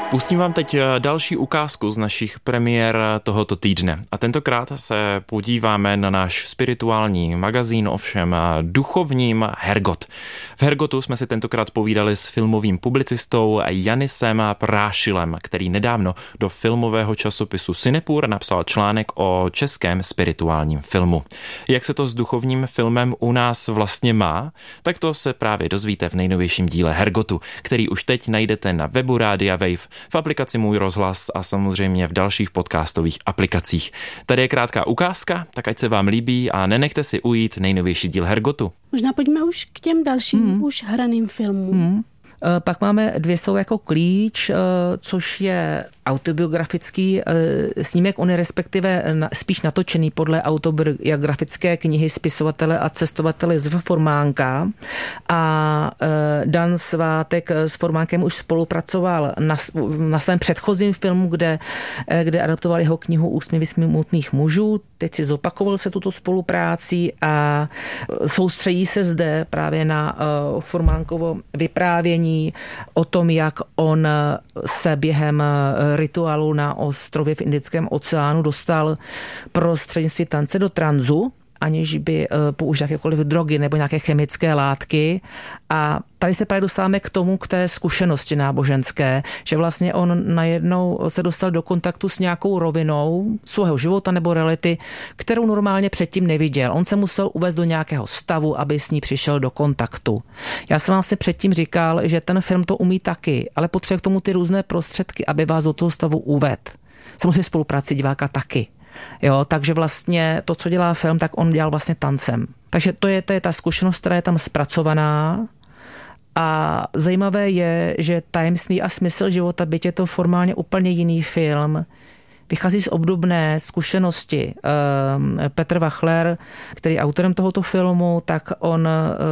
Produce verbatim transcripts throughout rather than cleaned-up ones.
Pustím vám teď další ukázku z našich premiér tohoto týdne. A tentokrát se podíváme na náš spirituální magazín, ovšem duchovním Hergot. V Hergotu jsme si tentokrát povídali s filmovým publicistou Janisem Prášilem, který nedávno do filmového časopisu Cinepur napsal článek o českém spirituálním filmu. Jak se to s duchovním filmem u nás vlastně má? Tak to se právě dozvíte v nejnovějším díle Hergotu, který už teď najdete na webu Rádia Wave, v aplikaci Můj rozhlas a samozřejmě v dalších podcastových aplikacích. Tady je krátká ukázka, tak ať se vám líbí a nenechte si ujít nejnovější díl Hergotu. Možná pojďme už k těm dalším hmm. už hraným filmům. Hmm. Pak máme Dvě slova jako klíč, což je autobiografický snímek, on je respektive spíš natočený podle autobiografické knihy spisovatele a cestovatele Josefa Formánka. A Dan Svátek s Formánkem už spolupracoval na, na svém předchozím filmu, kde, kde adaptoval jeho knihu Úsměvy smutných mužů. Teď si zopakoval se tuto spolupráci a soustředí se zde právě na Formánkovo vyprávění o tom, jak on se během rituálu na ostrově v Indickém oceánu dostal prostřednictvím tance do tranzu, aniž by použil jakékoliv drogy nebo nějaké chemické látky. A tady se právě dostáváme k tomu, k té zkušenosti náboženské, že vlastně on najednou se dostal do kontaktu s nějakou rovinou svého života nebo reality, kterou normálně předtím neviděl. On se musel uvést do nějakého stavu, aby s ní přišel do kontaktu. Já jsem vám se předtím říkal, že ten film to umí taky, ale potřebuje k tomu ty různé prostředky, aby vás do toho stavu uvedl. Samozřejmě spolupráci diváka taky. Jo, takže vlastně to, co dělá film, tak on dělal vlastně tancem. Takže to je, to je ta zkušenost, která je tam zpracovaná. A zajímavé je, že Tajemství a smysl života, byť je to formálně úplně jiný film, vychází z obdobné zkušenosti. Petr Wachler, který je autorem tohoto filmu, tak on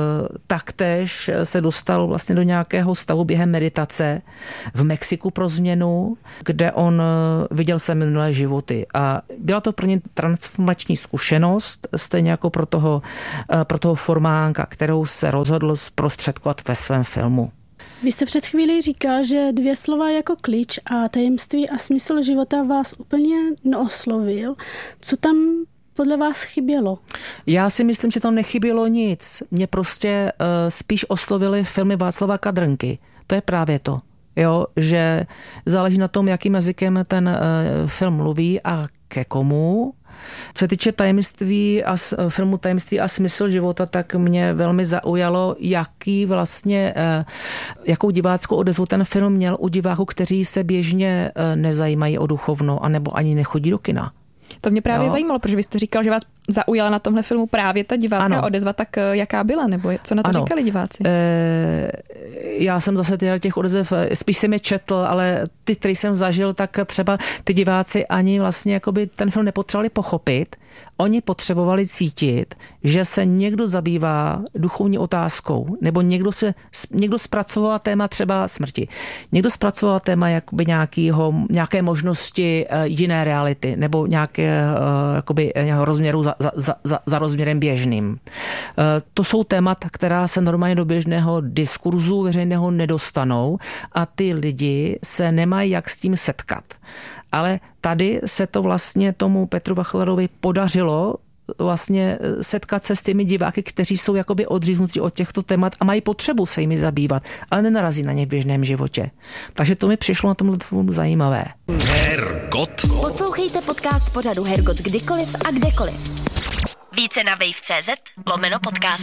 taktéž se dostal vlastně do nějakého stavu během meditace v Mexiku pro změnu, kde on viděl své minulé životy. A byla to pro ně transformační zkušenost, stejně jako pro toho, pro toho Formánka, kterou se rozhodl zprostředkovat ve svém filmu. Vy jste před chvílí říkal, že Dvě slova jako klíč a Tajemství a smysl života vás úplně neoslovil. Co tam podle vás chybělo? Já si myslím, že tam nechybělo nic. Mě prostě uh, spíš oslovily filmy Václava Kadrnky. To je právě to. Jo, že záleží na tom, jakým jazykem ten uh, film mluví a ke komu. Co se týče tajemství a filmu Tajemství a smysl života, tak mě velmi zaujalo, jaký vlastně, jakou diváckou odezvu ten film měl u diváků, kteří se běžně nezajímají o duchovno, anebo ani nechodí do kina. To mě právě no. zajímalo, protože vy jste říkal, že vás zaujala na tomhle filmu právě ta divácká ano. odezva, tak jaká byla, nebo co na to ano. říkali diváci? E, já jsem zase těch odezev, spíš jsem je četl, ale ty, který jsem zažil, tak třeba ty diváci ani vlastně jakoby ten film nepotřebovali pochopit. Oni potřebovali cítit, že se někdo zabývá duchovní otázkou, nebo někdo se někdo zpracoval téma třeba smrti. Někdo zpracoval téma jakoby nějakýho, nějaké možnosti jiné reality, nebo nějaké jakoby, nějakého rozměru za, za, za, za rozměrem běžným. To jsou témata, která se normálně do běžného diskurzu veřejného nedostanou a ty lidi se nemají jak s tím setkat. Ale tady se to vlastně tomu Petru Wachlerovi podařilo vlastně setkat se s těmi diváky, kteří jsou jakoby odříznutí od těchto témat a mají potřebu se jimi zabývat, ale nenarazí na ně v běžném životě. Takže to mi přišlo na tomhle filmu zajímavé. Hergot. Poslouchejte podcast pořadu Hergot kdykoliv a kdekoliv. Více na wave tečka cz lomeno podcast.